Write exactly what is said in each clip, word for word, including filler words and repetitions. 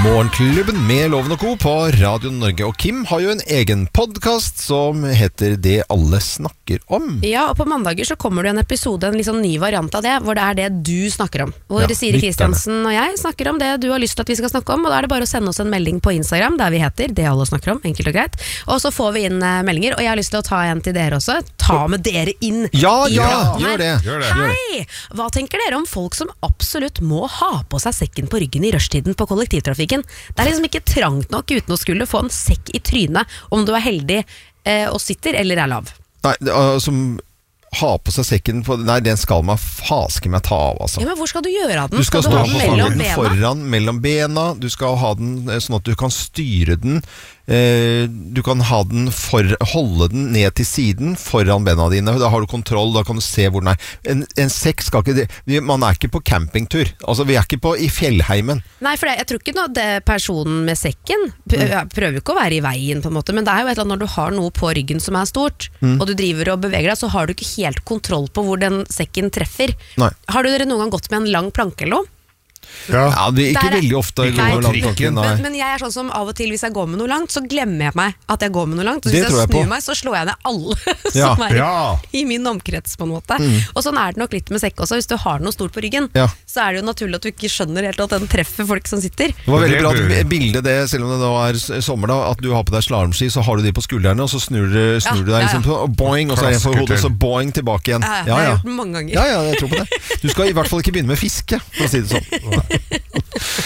Morgenklubben med Loven og Co. på Radio Norge. Og Kim har jo en egen podcast som heter Det alle snakker om. Ja, og på mandager så kommer det en episode, en liksom ny variant av det, hvor det er det du snakker om. Hvor Ja, Siri lytterne. Kristiansen og jeg snakker om det du har lyst til at vi skal snakke om, og da er det bare å sende oss en melding på Instagram, der vi heter Det alle snakker om, enkelt og greit. Og så får vi inn eh, meldinger, og jeg har lyst til å ta en til dere også. Ta med dere inn. Ja, i ja, praten gjør her. det. Gjør det. Hei! Hva tenker dere om folk som absolutt må ha på seg sekken på ryggen i rushtiden på kollektivtrafikken? Det er liksom ikke trangt nok uten å skulle få en sekk i trynet om du er heldig eh, og sitter eller er lav. Nei, uh, som har på seg sekken på, nei, den skal man faske meg ta av, altså. Ja, men hvor skal du gjøre av den? Du skal, skal du stå ha på den mellom den bena? foran, mellom bena. Du skal ha den eh, sånn at du kan styre den. Eh, du kan ha den for, holde den ned til siden foran bena dine. Da har du kontroll, da kan du se hvor den er. En, en sekk skal ikke, vi, man er ikke på campingtur. Altså, vi er ikke på, i fjellheimen. Nei, for det, jeg tror ikke noe det personen med sekken prø- prøver ikke å være i veien på en måte, men det er jo et eller annet når du har noe på ryggen som er stort, Mm. og du driver og beveger deg, så har du ikke helt kontroll på hvor den sekken treffer. Nei. Har du dere noen gang gått med en lang planke eller noe? Ja. Ja, det er ikke Der er- veldig ofte Ikke går Nei, med lang planke, nei. Men, men jeg er sånn som av og til hvis jeg går med noe langt, så glemmer jeg meg at jeg går med noe langt. Så Det hvis tror jeg jeg på. snur meg, så slår jeg ned alle Ja. som er i, Ja. i min omkrets på en måte. Og sånn er det nok litt med sekk også. Hvis du har noe stort på ryggen, Ja. så er det jo naturlig at du ikke skjønner helt at den treffer folk som sitter. Det var veldig Det bra bør- at bildet det, selv om det nå er s- sommer da, at du har på deg slalomski, så har du de på skuldrene, og så snur du, snur Ja, du deg ja, ja. liksom, på- og boing, og så er det en for hodet, og så boing tilbake igjen. Ja, ja, Ja, det har jeg ja. gjort den mange ganger. Ja, ja, jeg tror på det. Du skal i hvert fall ikke begynne med fiske, for å si det sånn.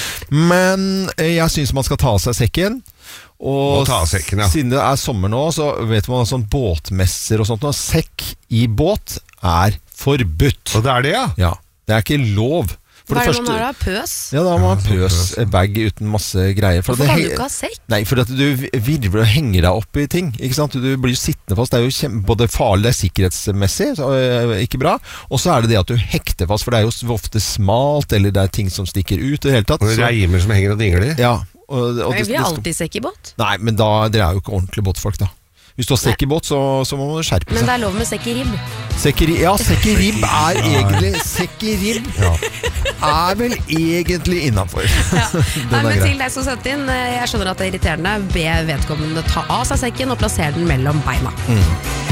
Men eh, jeg synes man skal ta av seg sekken. Og Må ta av sekken, ja. siden det er sommer nå, så vet man sånn båtmesser og sånt, og sekk i båt er forbudt. Og det er det, ja. Ja, det er ikke lov. For Hva det er det man første, har da? Pøs? ja, da må man Ja, pøs pøs. en bag uten masse greier. For Hvorfor det kan he- du ikke ha sekk? Nei, for at du virvler og henger deg opp i ting, ikke sant? Du blir jo sittende fast. Det er jo kjem- både farlig, det er sikkerhetsmessig, så, øh, ikke bra. Og så er det det at du hekter fast, for det er jo ofte smalt, eller det er ting som stikker ut i det hele tatt. Og Så, reimer som henger og dingler. ja, og, og Men det- vi har det skal- alltid sekk i båt. Nei, men da, dere er jo ikke ordentlige båtfolk da. Hvis du har sekk i båt, så, så må man skjerpe Men seg. det er lov med sekk i ribb. Sekk i ri- ja, sekk i ribb er egentlig Sekk i ribb er vel egentlig innenfor. Ja. Den Nei, er men grei. til deg som sendte inn, eh, jeg skjønner at det er irriterende. Be vedkommende ta av seg sekken og plassere den mellom beina. Mm.